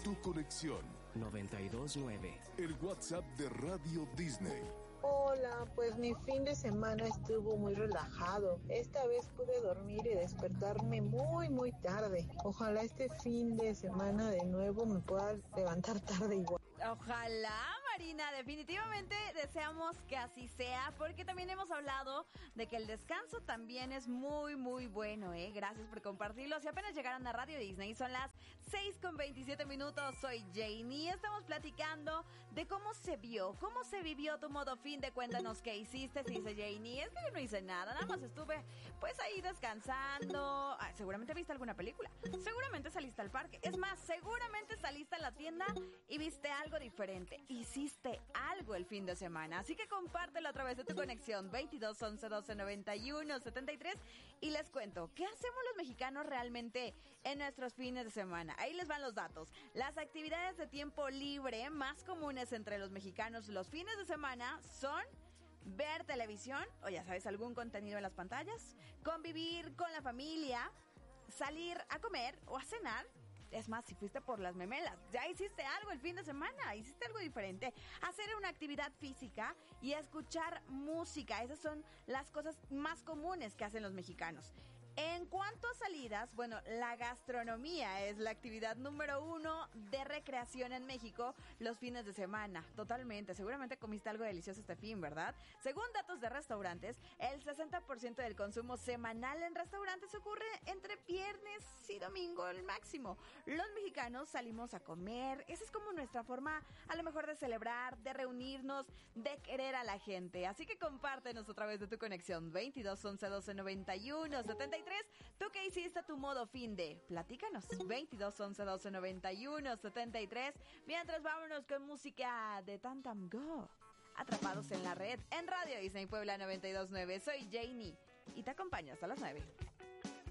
Tu conexión 92.9. El WhatsApp de Radio Disney. Hola, pues mi fin de semana estuvo muy relajado. Esta vez pude dormir y despertarme muy tarde. Ojalá este fin de semana de nuevo me pueda levantar tarde igual. Ojalá, Marina, definitivamente deseamos que así sea, porque también hemos hablado de que el descanso también es muy bueno, ¿eh? Gracias por compartirlo. Si apenas llegaron a Radio Disney, son las 6:27. Soy Janie, estamos platicando de cómo se vivió tu modo fin de. Cuéntanos qué hiciste. Si dice Janie, es que yo no hice nada más estuve pues ahí descansando. Seguramente viste alguna película, seguramente saliste al parque, es más, seguramente saliste a la tienda y viste algo diferente, hiciste algo el fin de semana, así que compártelo a través de tu conexión 22 11 12 91 73 y les cuento, ¿qué hacemos los mexicanos realmente en nuestros fines de semana? Ahí les van los datos. Las actividades de tiempo libre más comunes entre los mexicanos los fines de semana son ver televisión, o ya sabes, algún contenido en las pantallas, convivir con la familia, salir a comer o a cenar. Es más, si fuiste por las memelas, ya hiciste algo el fin de semana, hiciste algo diferente. Hacer una actividad física y escuchar música, esas son las cosas más comunes que hacen los mexicanos. En cuanto a salidas, bueno, la gastronomía es la actividad número 1 de recreación en México los fines de semana. Totalmente, seguramente comiste algo delicioso este fin, ¿verdad? Según datos de restaurantes, el 60% del consumo semanal en restaurantes ocurre entre viernes y domingo, el máximo. Los mexicanos salimos a comer, esa es como nuestra forma a lo mejor de celebrar, de reunirnos, de querer a la gente. Así que compártenos a través de tu conexión 22 11 12 91 73. ¿Tú qué hiciste a tu modo fin de? Platícanos. 22 11 12 91 73. Mientras vámonos con música de Tantam Go. Atrapados en la red en Radio Disney Puebla 92.9. Soy Janie y te acompaño hasta las 9.